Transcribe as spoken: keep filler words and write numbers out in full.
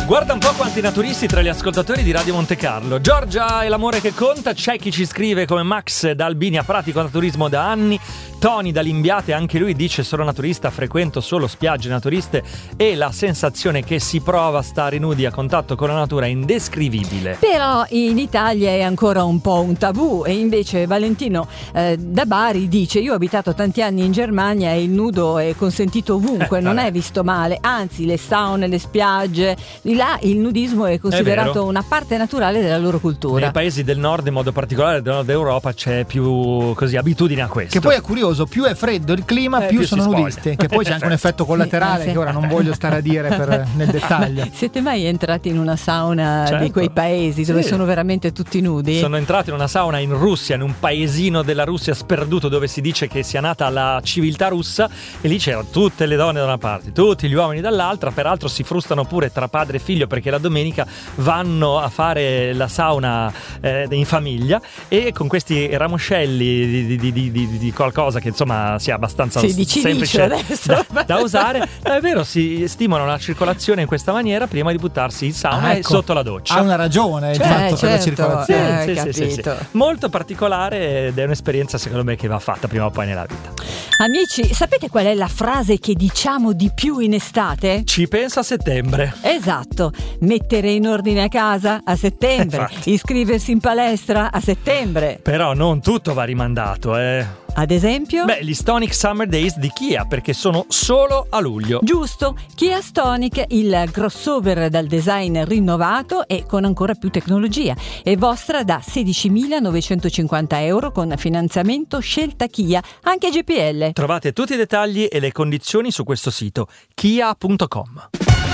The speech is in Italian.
Guarda un po' quanti naturisti tra gli ascoltatori di Radio Monte Carlo. Giorgia è l'amore che conta. C'è chi ci scrive come Max da Albinia, pratico naturismo da anni. Tony da Limbiate, anche lui dice: sono naturista, frequento solo spiagge naturiste e la sensazione che si prova a stare nudi a contatto con la natura è indescrivibile. Però in Italia è ancora un po' un tabù, e invece Valentino eh, da Bari dice: io ho abitato tanti anni in Germania e il nudo è consentito ovunque, eh, non vabbè. è visto male, anzi le saune, le spiagge, di là il nudismo è considerato È una parte naturale della loro cultura. Nei paesi del nord, in modo particolare del nord Europa, c'è più così abitudine a questo. Che poi è curioso, più è freddo il clima, Eh, più, più sono si spoglia. nudisti. Che poi c'è anche un effetto collaterale Sì, eh, sì. che ora non voglio stare a dire per, nel dettaglio. Siete mai entrati in una sauna Certo. di quei paesi dove Sì. sono veramente tutti nudi? Sono entrato in una sauna in Russia, in un paesino della Russia sperduto dove si dice che sia nata la civiltà russa, e lì c'erano tutte le donne da una parte, tutti gli uomini dall'altra. Peraltro si frustano pure tra padre e figlio, perché la domenica vanno a fare la sauna eh, in famiglia, e con questi ramoscelli di, di, di, di, di qualcosa che insomma sia abbastanza Sì, di semplice adesso. da, da usare. No, è vero, si stimolano la circolazione in questa maniera prima di buttarsi in sauna Ah, e ecco. sotto la doccia. Ha una ragione il Cioè, fatto per la certo. circolazione. Eh, Sì, sì, sì, sì, sì. capito. Molto particolare, ed è un'esperienza secondo me che va fatta prima o poi nella vita. Amici, sapete qual è la frase che diciamo di più in estate? Ci pensa a settembre. Esatto, mettere in ordine a casa a settembre, Infatti. iscriversi in palestra a settembre. Però non tutto va rimandato, eh. Ad esempio? Beh, gli Stonic Summer Days di Kia, perché sono solo a luglio. Giusto, Kia Stonic, il crossover dal design rinnovato e con ancora più tecnologia. È vostra da sedicimilanovecentocinquanta euro con finanziamento scelta Kia, anche G P L. Trovate tutti i dettagli e le condizioni su questo sito kia punto com.